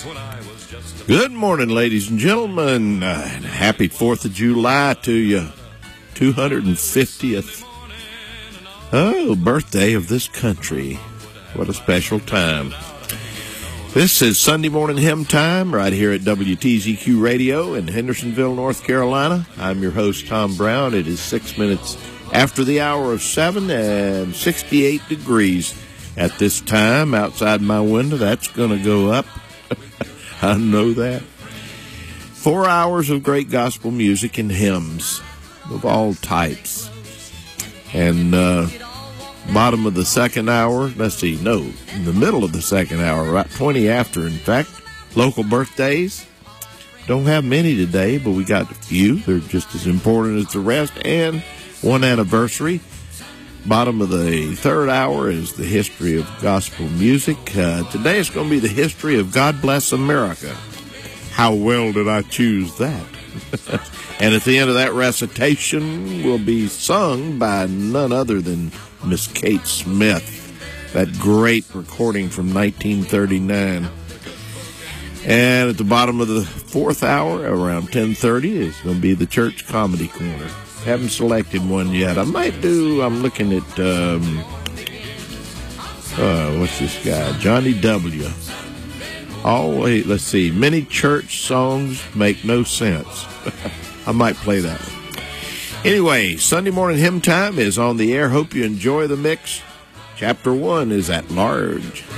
Good morning, ladies and gentlemen. Happy 4th of July to you. 250th birthday of this country. What a special time. This is Sunday Morning Hymn Time right here at WTZQ Radio in Hendersonville, North Carolina. I'm your host, Tom Brown. It is 6 minutes after the hour of 7 and 68 degrees at this time. Outside my window, that's going to go up. I know that. 4 hours of great gospel music and hymns of all types. And bottom of the second hour, in the middle of the second hour, right 20 after, in fact, local birthdays. Don't have many today, but we got a few. They're just as important as the rest. And one anniversary. Bottom of the third hour is the history of gospel music. Today it's going to be the history of God Bless America. How well did I choose that? And at the end of that recitation will be sung by none other than Miss Kate Smith. That great recording from 1939. And at the bottom of the fourth hour, around 10:30, is going to be the Church Comedy Corner. Haven't selected one yet. I'm looking at, what's this guy? Johnny W. Oh, wait, let's see. Many church songs make no sense. I might play that one. Anyway, Sunday Morning Hymn Time is on the air. Hope you enjoy the mix. Chapter 1 is at large.